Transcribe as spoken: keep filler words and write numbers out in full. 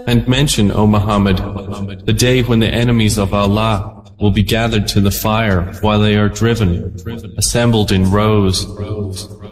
And mention, O Muhammad, the day when the enemies of Allah will be gathered to the fire while they are driven, assembled in rows,